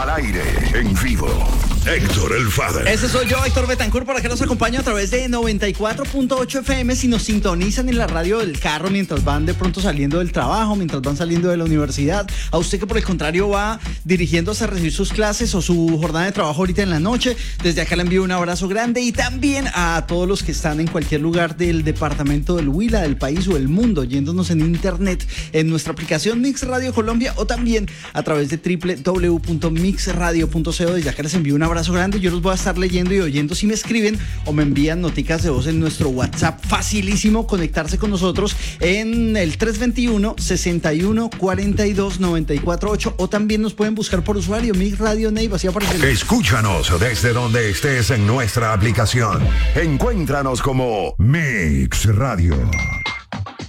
Al aire, en vivo. Héctor el Father. Ese soy yo, Héctor Betancourt, por acá los acompaño a través de 94.8 FM. Si nos sintonizan en la radio del carro mientras van de pronto saliendo del trabajo, mientras van saliendo de la universidad, a usted que por el contrario va dirigiéndose a recibir sus clases o su jornada de trabajo ahorita en la noche, desde acá le envío un abrazo grande, y también a todos los que están en cualquier lugar del departamento del Huila, del país o del mundo, yéndonos en internet en nuestra aplicación Mix Radio Colombia, o también a través de www.mixradio.co. Desde acá les envío un abrazo grande. Yo los voy a estar leyendo y oyendo si me escriben o me envían noticas de voz en nuestro WhatsApp. Facilísimo conectarse con nosotros en el 321-61-42-948, o también nos pueden buscar por usuario Mix Radio Neiva, así aparece. Escúchanos desde donde estés en nuestra aplicación. Encuéntranos como Mix Radio.